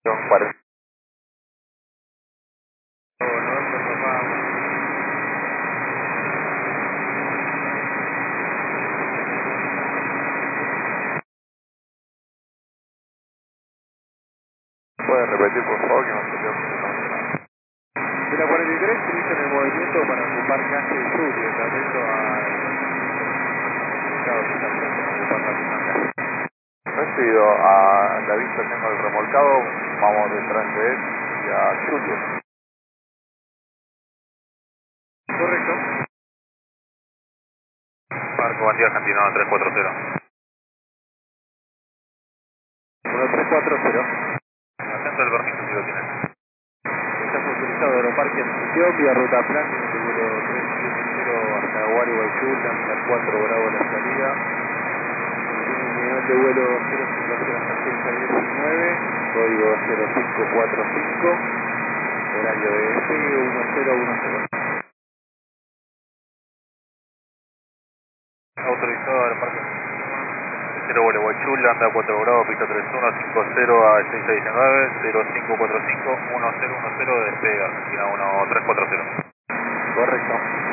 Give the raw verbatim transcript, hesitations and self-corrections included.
cuarenta. ¿Puede repetir por favor que no se dio nada? De la cuarenta y tres inician el movimiento para ocupar calle y sur y atento al estado que está frente a ocupar la misma calle. Recibido, a la vista tengo el remolcado, vamos detrás de él y a Julio. Correcto. Barco Bandía Argentina tres cuatro cero. uno tres cuatro cero. Atento el permiso si lo tienes. Estás autorizado Aeroparque Asunción vía ruta Planning de vuelo tres siete cero hasta Aguari Guaychul, lambda cuatro Bravo la salida. Tiene un nivel de vuelo cero cinco cero hasta seis diecinueve, código cero cinco cuatro cinco, horario de despegue uno cero uno cero. Autorizado Aeroparque cero vuelo Guaychul, anda cuatro Bravo, pista tres uno, cinco cero a seis diecinueve, cero cinco cuatro cinco, uno cero uno cero, despegue Argentina uno tres cuatro cero. Correcto.